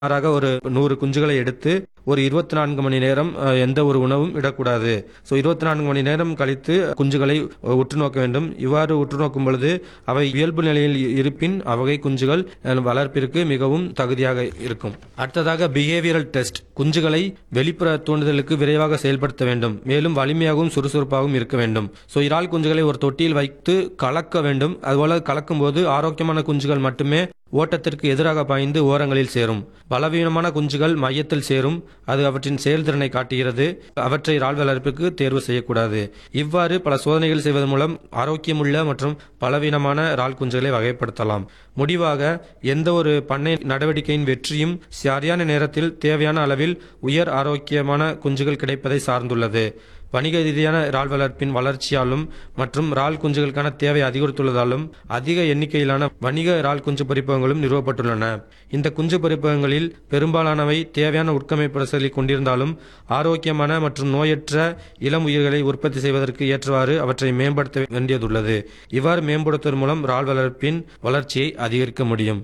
மாறாக ஒரு 100 குஞ்சுகளை எடுத்து ஒரு 24 மணி நேரம் எந்த ஒரு உணவும் இடக்கூடாது. 24 மணி நேரம் கழித்து குஞ்சுகளை உற்று நோக்க வேண்டும். இவ்வாறு உற்று நோக்கும் பொழுது அவை இயல்பு நிலையில் இருப்பின் அவ்வகை குஞ்சுகள் வளர்ப்பிற்கு மிகவும் தகுதியாக இருக்கும். அடுத்ததாக பிஹேவியரல் டெஸ்ட். குஞ்சுகளை வெளிப்புற தூண்டுதலுக்கு விரைவாக செயல்படுத்த வேண்டும். மேலும் வலிமையாகவும் சுறுசுறுப்பாகவும் இருக்க வேண்டும். இறால் குஞ்சுகளை ஒரு தொட்டியில் வைத்து கலக்க வேண்டும். அதுபோல கலக்கும் போது ஆரோக்கியமான குஞ்சுகள் மட்டுமே ஓட்டத்திற்கு எதிராக பாய்ந்து ஓரங்களில் சேரும். பலவீனமான குஞ்சுகள் மையத்தில் சேரும். அது அவற்றின் செயல்திறனை காட்டுகிறது. அவற்றை இறால் வளர்ப்புக்கு தேர்வு செய்யக்கூடாது. இவ்வாறு பல சோதனைகள் செய்வதன் மூலம் ஆரோக்கியமுள்ள மற்றும் பலவீனமான இறால் குஞ்சுகளை வகைப்படுத்தலாம். முடிவாக எந்த ஒரு பண்ணை நடவடிக்கையின் வெற்றியும் சரியான நேரத்தில் தேவையான அளவில் உயர் ஆரோக்கியமான குஞ்சுகள் கிடைப்பதை சார்ந்துள்ளது. வணிக ரீதியான இறால் வளர்ப்பின் வளர்ச்சியாலும் மற்றும் இறால் குஞ்சுகளுக்கான தேவை அதிகரித்துள்ளதாலும் அதிக எண்ணிக்கையிலான வணிக இறால் குஞ்சு பொரிப்பகங்களும் நிறுவப்பட்டுள்ளன. இந்த குஞ்சு பொரிப்பகங்களில் பெரும்பாலானவை தேவையான உட்கமைப்பசலை கொண்டிருந்தாலும் ஆரோக்கியமான மற்றும் நோயற்ற இளம் உயிர்களை உற்பத்தி செய்வதற்கு ஏற்றவாறு அவற்றை மேம்படுத்த வேண்டியதுள்ளது. இவ்வாறு மேம்படுத்துவதன் மூலம் இறால் வளர்ப்பின் வளர்ச்சியை அதிகரிக்க முடியும்.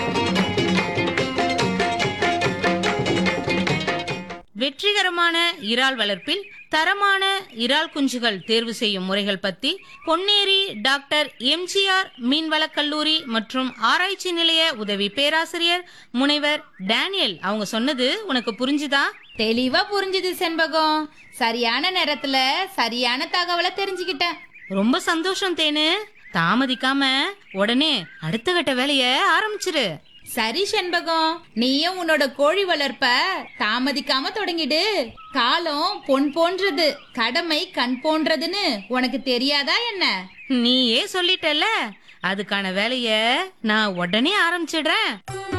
வெற்றிகரமான இறால் வளர்ப்பில் தரமான இறால் குஞ்சுகள் தேர்வு செய்யும் முறைகள் பத்தி பொன்னேரி டாக்டர் எம்ஜிஆர் மீன்வளக் கல்லூரி மற்றும் ஆராய்ச்சி நிலைய உதவி பேராசிரியர் முனைவர் டேனியல் அவங்க சொன்னது உனக்கு புரிஞ்சுதா? தெளிவா புரிஞ்சுது செண்பகம். சரியான நேரத்துல சரியான தகவலை தெரிஞ்சுக்கிட்டேன். ரொம்ப சந்தோஷம் தேனு. தாமதிக்காம உடனே அடுத்த கட்ட வேலைய ஆரம்பிச்சிரு. சரி செண்பகம், நீயும் உன்னோட கோழி வளர்ப்ப தாமதிக்காம தொடங்கிடு. காலம் பொன் போன்றது, கடமை கண் போன்றதுன்னு உனக்கு தெரியாதா என்ன? நீயே சொல்லிட்டல, அதுக்கான வேலைய நான் உடனே ஆரம்பிச்சிடுறேன்.